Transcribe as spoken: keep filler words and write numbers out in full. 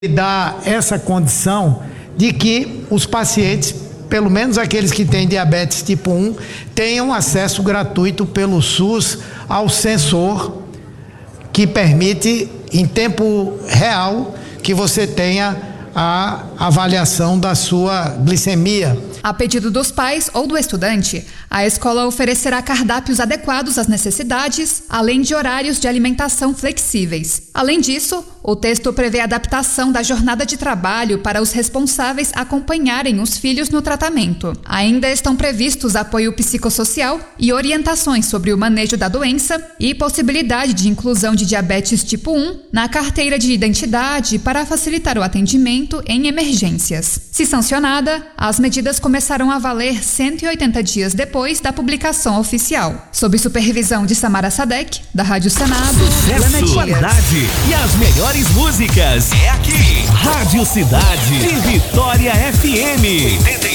dá essa condição de que os pacientes, pelo menos aqueles que têm diabetes tipo um, tenham acesso gratuito pelo SUS ao sensor que permite, em tempo real, que você tenha a avaliação da sua glicemia. A pedido dos pais ou do estudante, a escola oferecerá cardápios adequados às necessidades, além de horários de alimentação flexíveis. Além disso, o texto prevê a adaptação da jornada de trabalho para os responsáveis acompanharem os filhos no tratamento. Ainda estão previstos apoio psicossocial e orientações sobre o manejo da doença e possibilidade de inclusão de diabetes tipo um na carteira de identidade para facilitar o atendimento em emergências. Se sancionada, as medidas começarão a valer cento e oitenta dias depois da publicação oficial. Sob supervisão de Samara Sadek, da Rádio Senado. Sucesso, qualidade e as melhores músicas. É aqui. Rádio Cidade de Vitória F M.